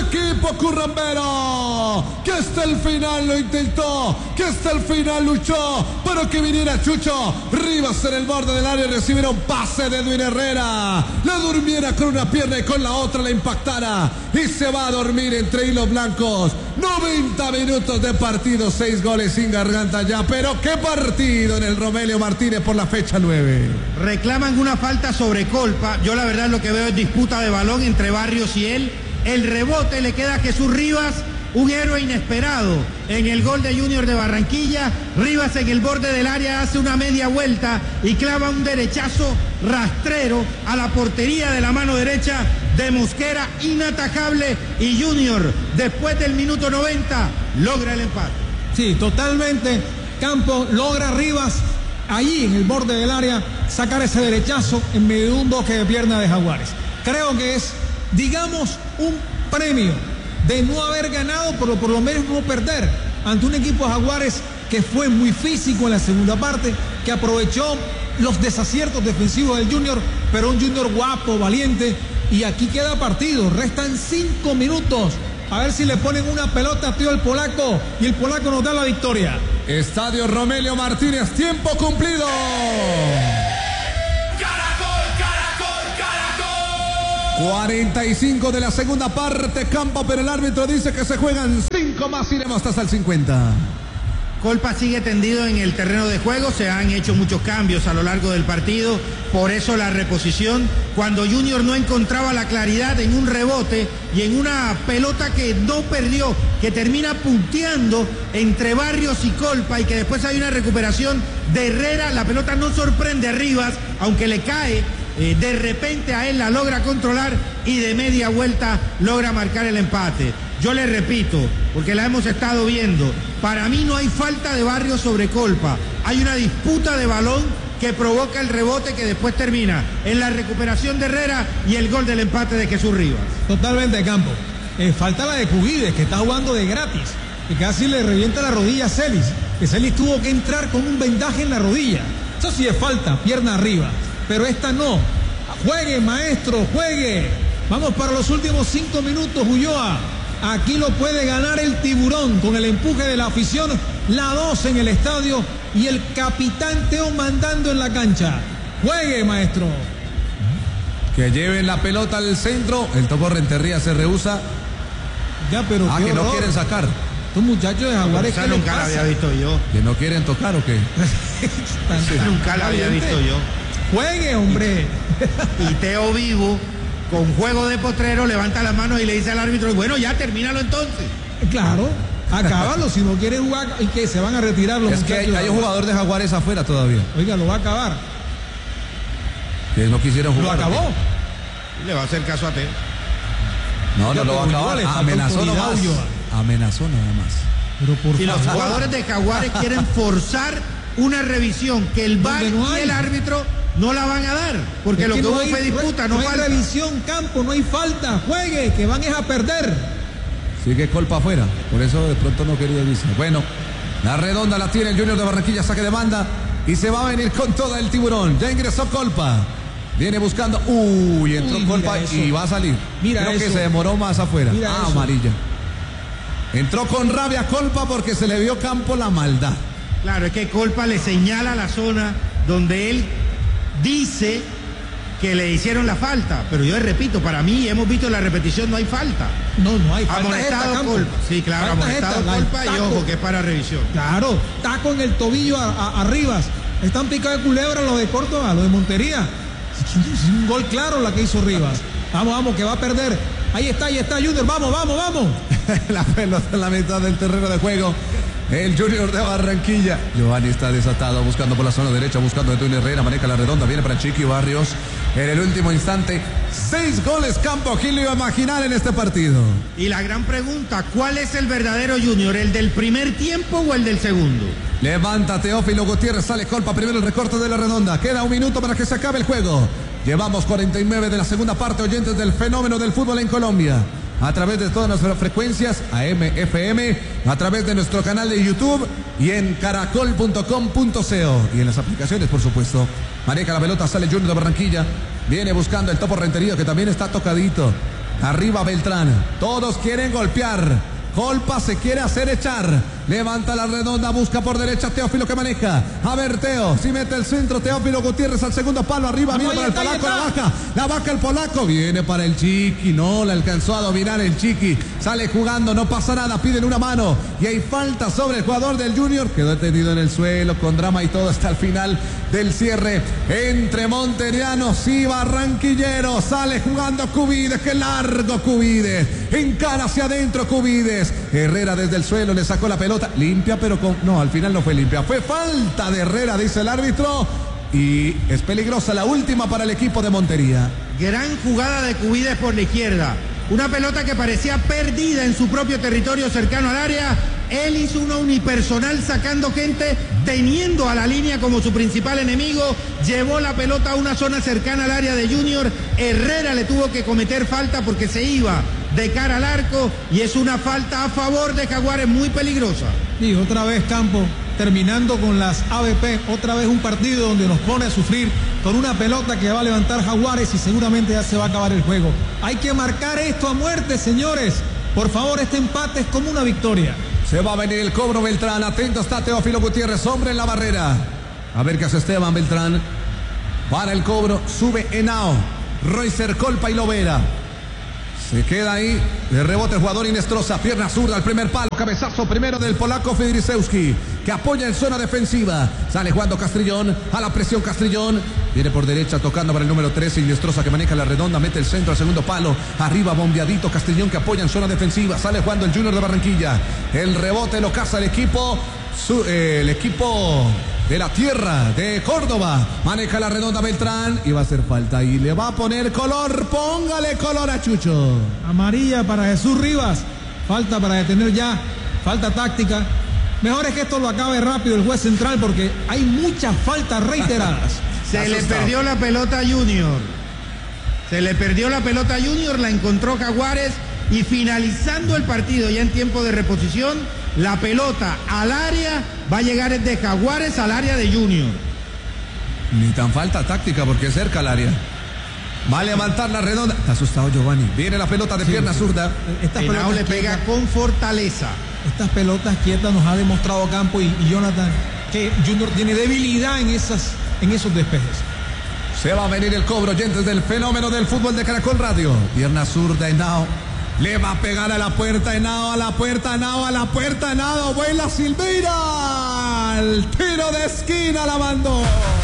equipo currambero, que hasta el final lo intentó, que hasta el final luchó, pero que viniera Chucho Rivas en el borde del área y recibiera un pase de Edwin Herrera, la durmiera con una pierna y con la otra la impactara, y se va a dormir entre hilos blancos. 90 minutos de partido, 6 goles sin garganta ya, pero qué partido en el Romelio Martínez por la fecha 9. Reclaman una falta sobre Colpa. Yo la verdad lo que veo es disputa de balón entre Barrios y él. El rebote le queda a Jesús Rivas, un héroe inesperado en el gol de Junior de Barranquilla. Rivas en el borde del área hace una media vuelta y clava un derechazo rastrero a la portería de la mano derecha de Mosquera, inatajable, y Junior después del minuto 90 logra el empate. Sí, totalmente. Campos logra Rivas allí en el borde del área sacar ese derechazo en medio de un toque de pierna de Jaguares. Creo que es, digamos, un premio de no haber ganado, pero por lo menos no perder ante un equipo de Jaguares que fue muy físico en la segunda parte, que aprovechó los desaciertos defensivos del Junior, pero un Junior guapo, valiente, y aquí queda partido. Restan 5 minutos. A ver si le ponen una pelota a Tío el polaco y el polaco nos da la victoria. Estadio Romelio Martínez, tiempo cumplido. Caracol, 45 de la segunda parte, campo, pero el árbitro dice que se juegan 5 más, iremos hasta el 50. Colpa sigue tendido en el terreno de juego, se han hecho muchos cambios a lo largo del partido, por eso la reposición, cuando Junior no encontraba la claridad en un rebote y en una pelota que no perdió, que termina punteando entre Barrios y Colpa y que después hay una recuperación de Herrera, la pelota no sorprende a Rivas, aunque le cae, de repente a él la logra controlar y de media vuelta logra marcar el empate. Yo le repito, porque la hemos estado viendo, para mí no hay falta de Barrios sobre Colpa, hay una disputa de balón que provoca el rebote que después termina en la recuperación de Herrera y el gol del empate de Jesús Rivas. Totalmente, Campo. Falta la de Cugides, que está jugando de gratis, que casi le revienta la rodilla a Celis, que Celis tuvo que entrar con un vendaje en la rodilla. Eso sí es falta, pierna arriba, pero esta no. Juegue, maestro, juegue. Vamos para los últimos 5 minutos, Ulloa. Aquí lo puede ganar el Tiburón con el empuje de la afición, la 2 en el estadio y el capitán Teo mandando en la cancha. Juegue, maestro. Que lleven la pelota al centro, el Topo Rentería se rehúsa. Ya, pero que no quieren sacar. Estos muchachos de Jaguares, ¿qué les nunca la había visto yo. ¿Que no quieren tocar o qué? Nunca la había visto yo. Juegue, hombre. Y Teo Vivo, con juego de potrero, levanta las manos y le dice al árbitro, bueno, ya termínalo entonces. Claro, acábalo si no quiere jugar y que se van a retirar los muchachos. Es que hay un jugador de Jaguares afuera todavía. Oiga, lo va a acabar. Que no quisieron jugar. ¿Lo acabó? Le va a hacer caso a Teo. No lo va a acabar. Amenazó nomás. Amenazó nada más. Pero por favor. Los jugadores de Jaguares quieren forzar una revisión que el VAR y el árbitro no la van a dar, porque lo que hubo fue disputa, no hay falta. revisión, Campo, no hay falta, juegue, que van es a perder. Sigue Colpa afuera, por eso de pronto no quería decir. Bueno, la redonda la tiene el Junior de Barranquilla, saque de banda y se va a venir con toda el Tiburón. Ya ingresó Colpa, viene buscando, entró Colpa y va a salir. Creo que se demoró más afuera. Amarilla. Entró con rabia Colpa porque se le vio Campo la maldad. Claro, es que Colpa le señala la zona donde él dice que le hicieron la falta, pero yo repito, para mí hemos visto en la repetición, no hay falta. No hay falta. Amonestado Colpa. Sí, claro, amonestado Colpa y ojo que es para revisión. Claro, taco en el tobillo a Rivas. Están picados de culebra los de Córdoba, los de Montería. Es un gol claro la que hizo Rivas. Vamos, que va a perder. Ahí está Junior, vamos. La pelota en la mitad del terreno de juego. El Junior de Barranquilla. Giovanni está desatado, buscando por la zona derecha, buscando a Edwin Herrera, maneja la redonda, viene para Chiqui Barrios. En el último instante, 6 goles Campo. ¿Quién lo iba a imaginar en este partido? Y la gran pregunta, ¿cuál es el verdadero Junior? ¿El del primer tiempo o el del segundo? Levanta Teófilo Gutiérrez, sale Colpa, primero el recorte de la redonda. Queda 1 minuto para que se acabe el juego. Llevamos 49 de la segunda parte, oyentes del fenómeno del fútbol en Colombia. A través de todas nuestras frecuencias, AM, FM, a través de nuestro canal de YouTube y en caracol.com.co y en las aplicaciones, por supuesto. Maneja la pelota, sale Junior de Barranquilla, viene buscando el Topo Rentería, que también está tocadito. Arriba Beltrán. Todos quieren golpear. Colpa se quiere hacer echar. Levanta la redonda, busca por derecha Teófilo que maneja. A ver, Teo, si mete el centro, Teófilo Gutiérrez al segundo palo. Arriba, viene para el polaco, la baja el polaco. Viene para el Chiqui, no, la alcanzó a dominar el Chiqui. Sale jugando, no pasa nada, piden una mano. Y hay falta sobre el jugador del Junior. Quedó tendido en el suelo, con drama y todo hasta el final del cierre. Entre monterianos y barranquilleros. Sale jugando Cubides, qué largo Cubides. Encara hacia adentro Cubides. Herrera desde el suelo le sacó la pelota. Limpia, pero no, al final no fue limpia. Fue falta de Herrera, dice el árbitro. Y es peligrosa la última para el equipo de Montería. Gran jugada de Cubides por la izquierda. Una pelota que parecía perdida en su propio territorio cercano al área. Él hizo una unipersonal sacando gente, teniendo a la línea como su principal enemigo. Llevó la pelota a una zona cercana al área de Junior. Herrera le tuvo que cometer falta porque se iba de cara al arco. Y es una falta a favor de Jaguares muy peligrosa. Y otra vez Campo, terminando con las ABP. Otra vez un partido donde nos pone a sufrir con una pelota que va a levantar Jaguares y seguramente ya se va a acabar el juego. Hay que marcar esto a muerte, señores. Por favor, este empate es como una victoria. Se va a venir el cobro Beltrán. Atento está Teófilo Gutiérrez, hombre en la barrera. A ver qué hace Esteban Beltrán. Para el cobro, sube Henao, Roycer, Colpa y Lovera. Se queda ahí, de rebote el jugador Inestrosa, pierna zurda al primer palo, cabezazo primero del polaco Fedrisewski, que apoya en zona defensiva. Sale jugando Castrillón, a la presión Castrillón, viene por derecha tocando para el número 13, Inestrosa que maneja la redonda, mete el centro al segundo palo, arriba bombeadito Castrillón que apoya en zona defensiva, sale jugando el Junior de Barranquilla, el rebote lo caza el equipo de la tierra de Córdoba. Maneja la redonda Beltrán y va a hacer falta y le va a poner color. Póngale color a Chucho. Amarilla para Jesús Rivas. Falta para detener ya. Falta táctica. Mejor es que esto lo acabe rápido el juez central porque hay muchas faltas reiteradas. Se le perdió la pelota a Junior. Se le perdió la pelota a Junior, la encontró Jaguares y finalizando el partido ya en tiempo de reposición, la pelota al área va a llegar de Jaguares al área de Junior. Ni tan falta táctica porque es cerca al área. Va a levantar la redonda. Está asustado Giovanni. Viene la pelota de pierna zurda. Henao le pega con fortaleza. Estas pelotas quietas nos ha demostrado Campo y Jonathan que Junior tiene debilidad en esos despejes. Se va a venir el cobro, oyentes del fenómeno del fútbol de Caracol Radio. Pierna zurda Henao. Le va a pegar a la puerta Henao, a la puerta Henao, a la puerta Henao. Vuela Silveira. El tiro de esquina la mandó.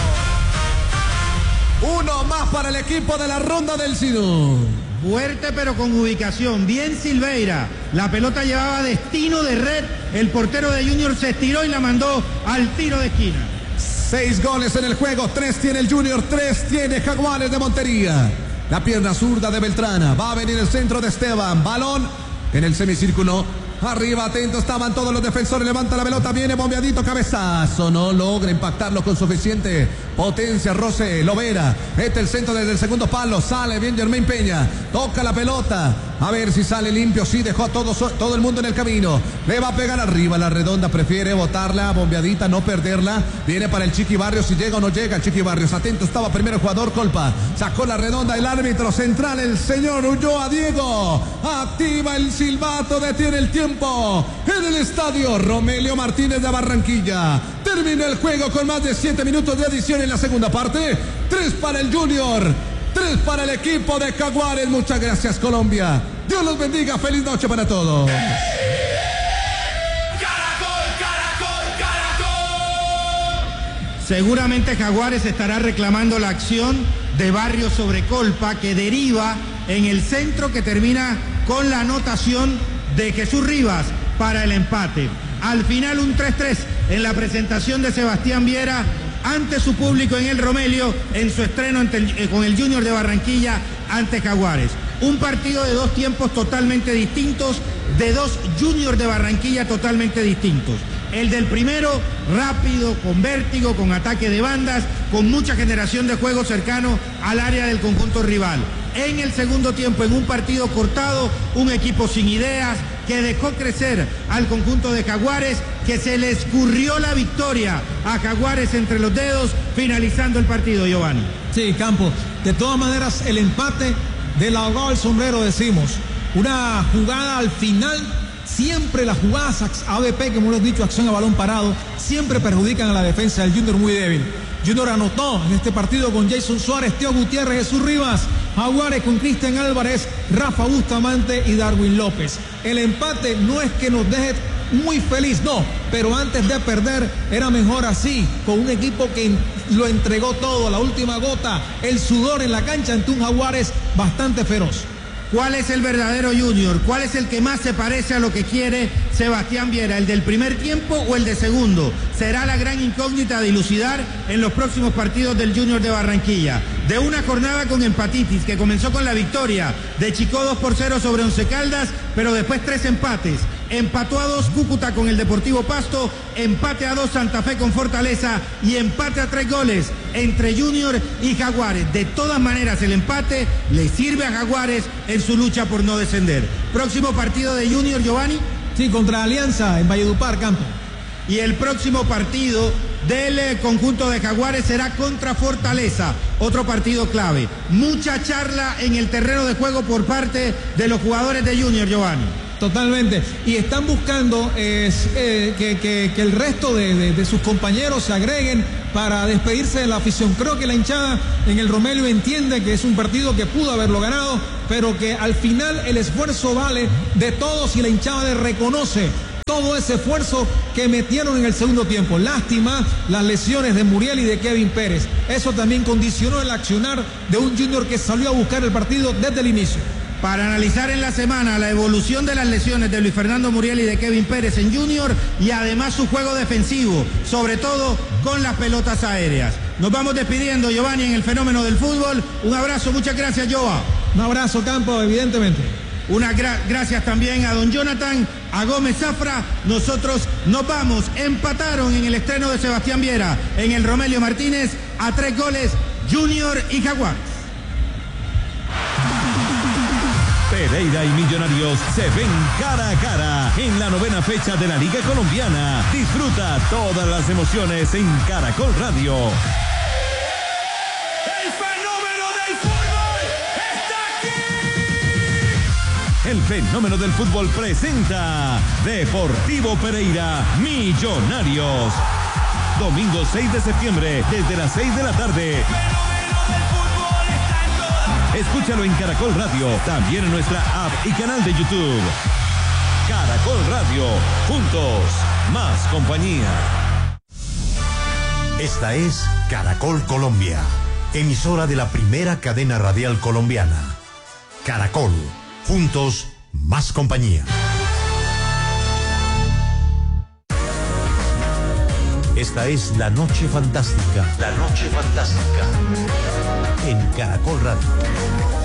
Uno más para el equipo de la Ronda del Sidú. Fuerte pero con ubicación. Bien Silveira. La pelota llevaba destino de red. El portero de Junior se estiró y la mandó al tiro de esquina. 6 goles en el juego. 3 tiene el Junior, 3 tiene Jaguares de Montería. La pierna zurda de Beltrana. Va a venir el centro de Esteban. Balón en el semicírculo. Arriba, atento estaban todos los defensores. Levanta la pelota, viene bombeadito, cabezazo. No logra impactarlo con suficiente potencia. Roce, Lovera. Mete el centro desde el segundo palo. Sale bien Germain Peña. Toca la pelota. A ver si sale limpio. Sí, dejó a todo el mundo en el camino. Le va a pegar arriba la redonda. Prefiere botarla, bombeadita, no perderla. Viene para el Chiqui Barrios. Si llega o no llega el Chiqui Barrios. Atento estaba primero el jugador Colpa. Sacó la redonda el árbitro central, el señor Ulloa Diego. Activa el silbato, detiene el tiempo en el estadio Romelio Martínez de Barranquilla. Termina el juego con más de 7 minutos de adición en la segunda parte. 3 para el Junior, 3 para el equipo de Jaguares. Muchas gracias Colombia. Dios los bendiga. Feliz noche para todos. Seguramente Jaguares estará reclamando la acción de Barrios sobre Colpa que deriva en el centro que termina con la anotación de Jesús Rivas para el empate. Al final un 3-3 en la presentación de Sebastián Viera ante su público en el Romelio en su estreno con el Junior de Barranquilla ante Jaguares. Un partido de 2 tiempos totalmente distintos, de 2 Junior de Barranquilla totalmente distintos. El del primero, rápido, con vértigo, con ataque de bandas, con mucha generación de juego cercano al área del conjunto rival. En el segundo tiempo, en un partido cortado, un equipo sin ideas, que dejó crecer al conjunto de Jaguares, que se le escurrió la victoria a Jaguares entre los dedos, finalizando el partido, Giovanni. Sí, Campos. De todas maneras, el empate de la ahogado al sombrero, decimos. Una jugada al final, siempre las jugadas ABP, como hemos dicho, acción a balón parado, siempre perjudican a la defensa del Junior muy débil. Junior anotó en este partido con Jason Suárez, Teo Gutiérrez, Jesús Rivas, Jaguares con Cristian Álvarez, Rafa Bustamante y Darwin López. El empate no es que nos deje muy feliz, no, pero antes de perder era mejor así, con un equipo que lo entregó todo, la última gota, el sudor en la cancha ante un Jaguares bastante feroz. ¿Cuál es el verdadero Junior? ¿Cuál es el que más se parece a lo que quiere Sebastián Viera? ¿El del primer tiempo o el de segundo? Será la gran incógnita de dilucidar en los próximos partidos del Junior de Barranquilla. De una jornada con empatitis que comenzó con la victoria de Chicó 2-0 sobre Once Caldas, pero después 3 empates. Empató a 2 Cúcuta con el Deportivo Pasto, empate a 2 Santa Fe con Fortaleza y empate a 3 goles entre Junior y Jaguares. De todas maneras, el empate le sirve a Jaguares en su lucha por no descender. Próximo partido de Junior, Giovanni. Sí, contra Alianza en Valledupar, campo. Y el próximo partido del conjunto de Jaguares será contra Fortaleza, otro partido clave. Mucha charla en el terreno de juego por parte de los jugadores de Junior, Giovanni. Totalmente, y están buscando que el resto de sus compañeros se agreguen para despedirse de la afición. Creo que la hinchada en el Romelio entiende que es un partido que pudo haberlo ganado, pero que al final el esfuerzo vale de todos y la hinchada le reconoce todo ese esfuerzo que metieron en el segundo tiempo. Lástima las lesiones de Muriel y de Kevin Pérez. Eso también condicionó el accionar de un Junior que salió a buscar el partido desde el inicio. Para analizar en la semana la evolución de las lesiones de Luis Fernando Muriel y de Kevin Pérez en Junior y además su juego defensivo, sobre todo con las pelotas aéreas. Nos vamos despidiendo, Giovanni, en el fenómeno del fútbol. Un abrazo, muchas gracias, Joa. Un abrazo, Campo, evidentemente. Gracias también a don Jonathan, a Gómez Zafra. Nosotros nos vamos. Empataron en el estreno de Sebastián Viera en el Romelio Martínez a 3 goles Junior y Jaguares. Pereira y Millonarios se ven cara a cara en la 9ª fecha de la Liga Colombiana. Disfruta todas las emociones en Caracol Radio. ¡El fenómeno del fútbol está aquí! El fenómeno del fútbol presenta Deportivo Pereira Millonarios. Domingo 6 de septiembre desde las 6 de la tarde. Escúchalo en Caracol Radio, también en nuestra app y canal de YouTube. Caracol Radio, juntos, más compañía. Esta es Caracol Colombia, emisora de la primera cadena radial colombiana. Caracol, juntos, más compañía. Esta es La Noche Fantástica. La Noche Fantástica. En Caracol Radio.